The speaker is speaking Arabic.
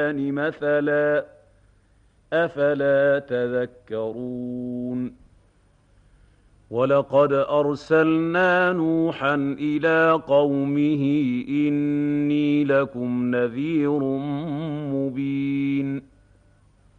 مثلا أفلا تذكرون ولقد أرسلنا نوحا إلى قومه إني لكم نذير مبين